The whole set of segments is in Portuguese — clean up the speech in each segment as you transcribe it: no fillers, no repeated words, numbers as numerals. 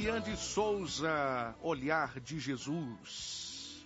Eliane Souza, Olhar de Jesus.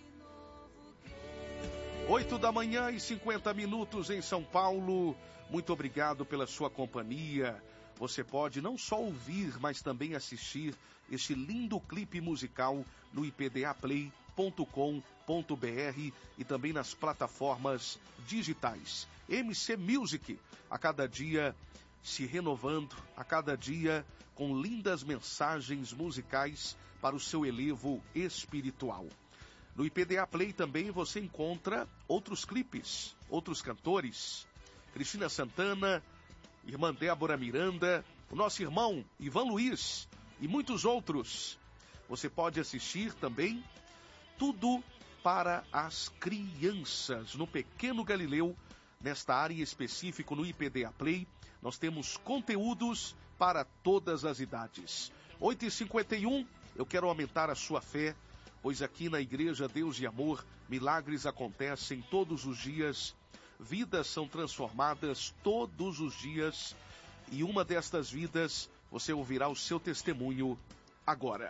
8h50 em São Paulo. Muito obrigado pela sua companhia. Você pode não só ouvir, mas também assistir este lindo clipe musical no ipdaplay.com.br e também nas plataformas digitais. MC Music, a cada dia se renovando, a cada dia com lindas mensagens musicais para o seu elevo espiritual. No IPDA Play também você encontra outros clipes, outros cantores, Cristina Santana, irmã Débora Miranda, o nosso irmão Ivan Luiz e muitos outros. Você pode assistir também tudo para as crianças no Pequeno Galileu. Nesta área específica no IPDA Play, nós temos conteúdos para todas as idades. 8h51, eu quero aumentar a sua fé, pois aqui na Igreja Deus e Amor, milagres acontecem todos os dias, vidas são transformadas todos os dias, e uma destas vidas, você ouvirá o seu testemunho agora.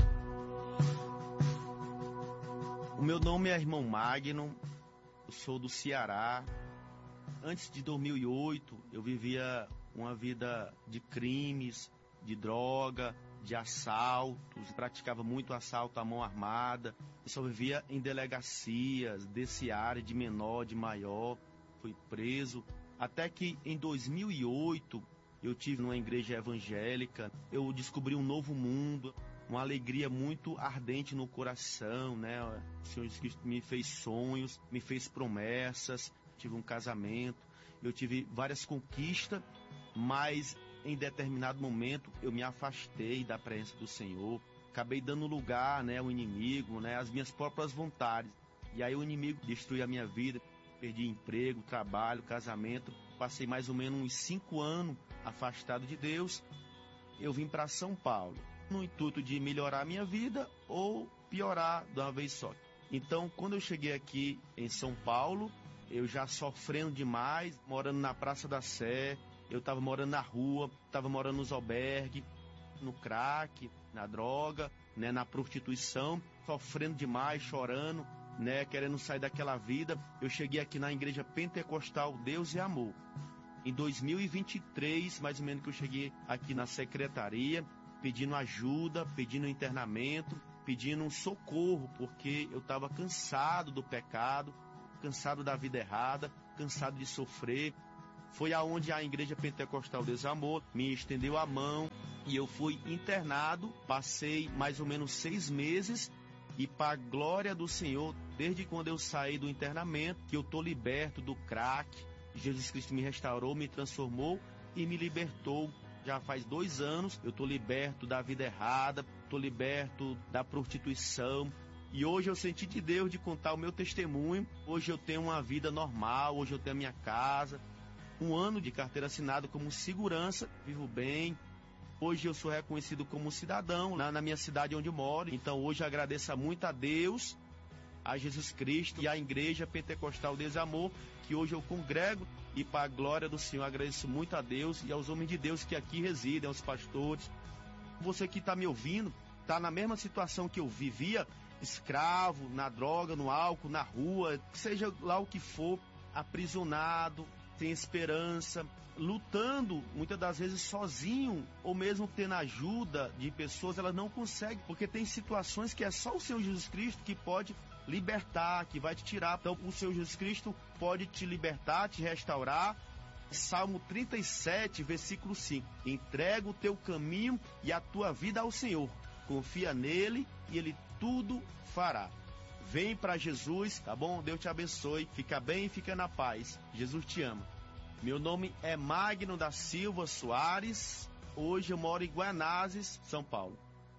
O meu nome é irmão Magno, eu sou do Ceará. Antes de 2008, eu vivia uma vida de crimes, de droga, de assaltos, praticava muito assalto à mão armada. Eu só vivia em delegacias, desse área de menor, de maior. Fui preso. Até que em 2008, eu tive numa igreja evangélica, eu descobri um novo mundo, uma alegria muito ardente no coração, né? O Senhor Jesus Cristo me fez sonhos, me fez promessas. Tive um casamento, eu tive várias conquistas, mas em determinado momento eu me afastei da presença do Senhor, acabei dando lugar, né, ao inimigo, né, às minhas próprias vontades. E aí o inimigo destruiu a minha vida, perdi emprego, trabalho, casamento, passei mais ou menos uns 5 anos afastado de Deus. Eu vim para São Paulo, no intuito de melhorar a minha vida ou piorar de uma vez só. Então, quando eu cheguei aqui em São Paulo, eu já sofrendo demais, morando na Praça da Sé, eu estava morando na rua, estava morando nos albergues, no crack, na droga, né, na prostituição, sofrendo demais, chorando, né, querendo sair daquela vida. Eu cheguei aqui na Igreja Pentecostal Deus e Amor. Em 2023, mais ou menos, que eu cheguei aqui na secretaria, pedindo ajuda, pedindo internamento, pedindo um socorro, porque eu estava cansado do pecado, cansado da vida errada, cansado de sofrer. Foi aonde a Igreja Pentecostal Deus e Amor me estendeu a mão e eu fui internado. Passei mais ou menos 6 meses e, para a glória do Senhor, desde quando eu saí do internamento, que eu estou liberto do crack, Jesus Cristo me restaurou, me transformou e me libertou. Já faz 2 anos eu estou liberto da vida errada, estou liberto da prostituição. E hoje eu senti de Deus de contar o meu testemunho. Hoje eu tenho uma vida normal, hoje eu tenho a minha casa. 1 ano de carteira assinada como segurança, vivo bem. Hoje eu sou reconhecido como cidadão na minha cidade onde eu moro. Então hoje eu agradeço muito a Deus, a Jesus Cristo e à Igreja Pentecostal Deus e Amor, que hoje eu congrego. E para a glória do Senhor, agradeço muito a Deus e aos homens de Deus que aqui residem, aos pastores. Você que está me ouvindo, está na mesma situação que eu vivia, escravo, na droga, no álcool, na rua, seja lá o que for, aprisionado, sem esperança, lutando muitas das vezes sozinho, ou mesmo tendo ajuda de pessoas, ela não consegue, porque tem situações que é só o Senhor Jesus Cristo que pode libertar, que vai te tirar. Então o Senhor Jesus Cristo pode te libertar, te restaurar. Salmo 37, versículo 5: entrega o teu caminho e a tua vida ao Senhor, confia nele e ele tudo fará. Vem para Jesus, tá bom? Deus te abençoe, fica bem e fica na paz. Jesus te ama. Meu nome é Magno da Silva Soares. Hoje eu moro em Guanazes, São Paulo.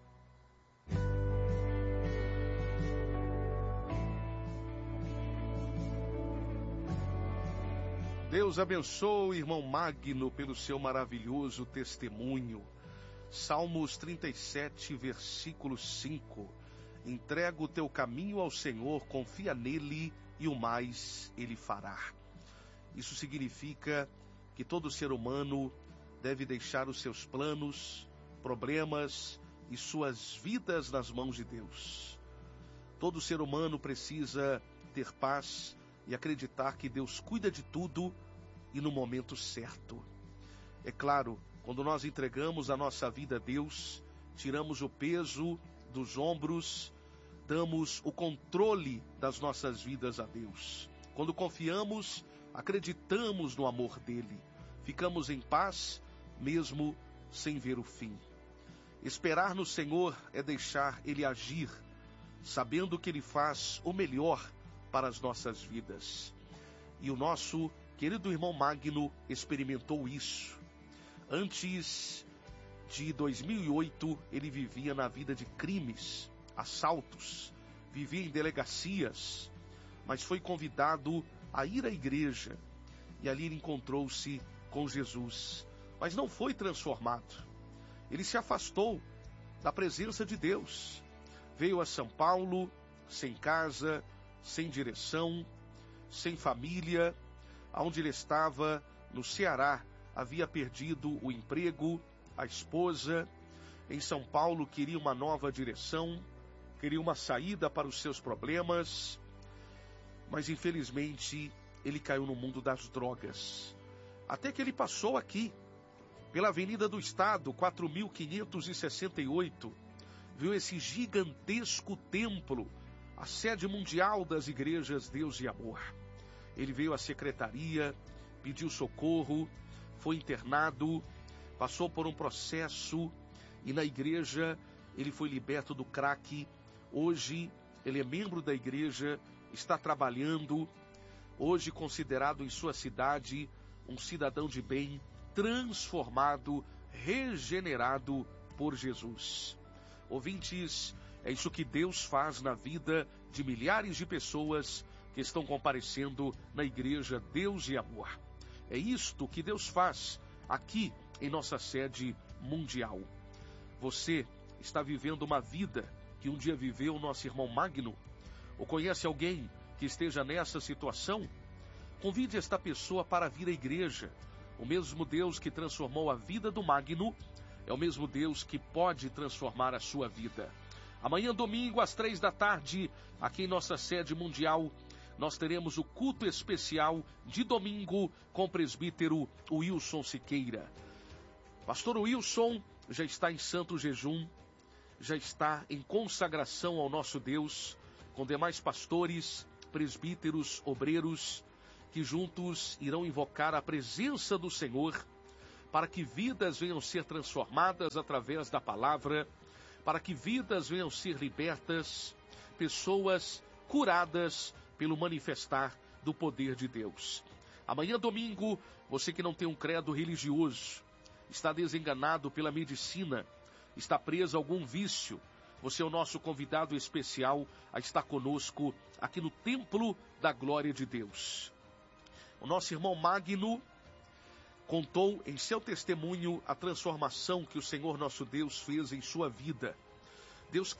Deus abençoe, irmão Magno, pelo seu maravilhoso testemunho. Salmos 37, versículo 5. Entrega o teu caminho ao Senhor, confia nele e o mais ele fará. Isso significa que todo ser humano deve deixar os seus planos, problemas, e suas vidas nas mãos de Deus. Todo ser humano precisa ter paz e acreditar que Deus cuida de tudo e no momento certo. É claro, quando nós entregamos a nossa vida a Deus, tiramos o peso dos ombros, damos o controle das nossas vidas a Deus. Quando confiamos, acreditamos no amor dele. Ficamos em paz, mesmo sem ver o fim. Esperar no Senhor é deixar ele agir, sabendo que ele faz o melhor para as nossas vidas. E o nosso querido irmão Magno experimentou isso. Antes de 2008, ele vivia na vida de crimes, assaltos, vivia em delegacias, mas foi convidado a ir à igreja, e ali ele encontrou-se com Jesus, mas não foi transformado. Ele se afastou da presença de Deus, veio a São Paulo, sem casa, sem direção, sem família. Onde ele estava, no Ceará, havia perdido o emprego, a esposa. Em São Paulo queria uma nova direção, queria uma saída para os seus problemas, mas infelizmente ele caiu no mundo das drogas. Até que ele passou aqui, pela Avenida do Estado, 4.568, viu esse gigantesco templo, a sede mundial das igrejas Deus e Amor. Ele veio à secretaria, pediu socorro, foi internado, passou por um processo e na igreja ele foi liberto do crack. Hoje ele é membro da igreja, está trabalhando, hoje considerado em sua cidade um cidadão de bem, transformado, regenerado por Jesus. Ouvintes, é isso que Deus faz na vida de milhares de pessoas que estão comparecendo na igreja Deus e Amor. É isto que Deus faz aqui em nossa sede mundial. Você está vivendo uma vida que um dia viveu o nosso irmão Magno? Ou conhece alguém que esteja nessa situação? Convide esta pessoa para vir à igreja. O mesmo Deus que transformou a vida do Magno é o mesmo Deus que pode transformar a sua vida. Amanhã, domingo, às 15h, aqui em nossa sede mundial, nós teremos o culto especial de domingo com o presbítero Wilson Siqueira. Pastor Wilson já está em santo jejum, já está em consagração ao nosso Deus, com demais pastores, presbíteros, obreiros, que juntos irão invocar a presença do Senhor, para que vidas venham ser transformadas através da palavra, para que vidas venham ser libertas, pessoas curadas pelo manifestar do poder de Deus. Amanhã, domingo, você que não tem um credo religioso, está desenganado pela medicina, está preso a algum vício, você é o nosso convidado especial a estar conosco aqui no Templo da Glória de Deus. O nosso irmão Magno contou em seu testemunho a transformação que o Senhor nosso Deus fez em sua vida. Deus